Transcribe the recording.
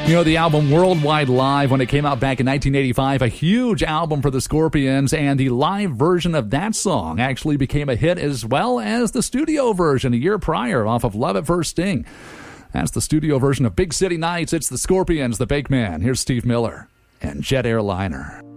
You know, the album Worldwide Live, when it came out back in 1985, a huge album for the Scorpions, and the live version of that song actually became a hit, as well as the studio version a year prior off of Love at First Sting. That's the studio version of Big City Nights. It's the Scorpions, the Big Man. Here's Steve Miller and Jet Airliner.